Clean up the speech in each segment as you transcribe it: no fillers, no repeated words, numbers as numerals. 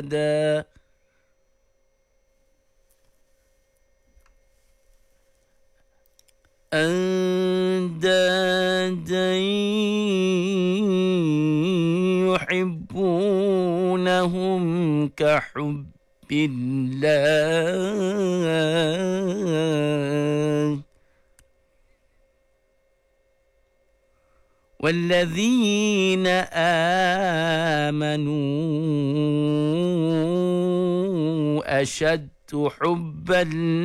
أندادا يحبونهم كحب الله والذين آمنوا أشد حبا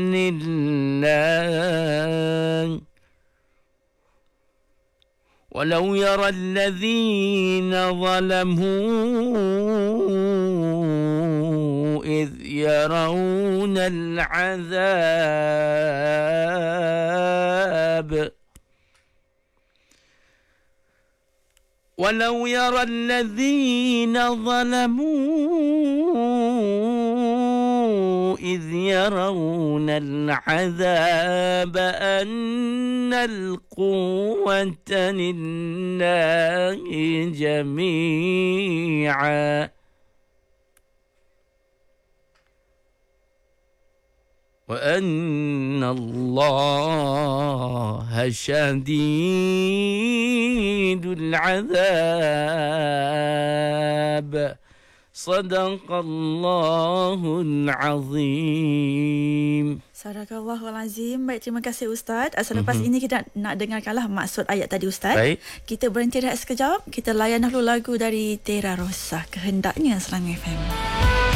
لله ولو يرى الذين ظلموا إذ يرون العذاب ولو يرى الذين ظلموا إذ يرون العذاب أن القوة لله جميعا وأن الله شديد العذاب صدق الله العظيم. Sadaqallahul Azim. Baik, terima kasih Ustaz. Selepas ini kita nak dengarkanlah maksud ayat tadi Ustaz. Baik. Kita berhenti rehat sekejap. Kita layan dahulu lagu dari Tera Rosa, Kehendaknya Serang FM.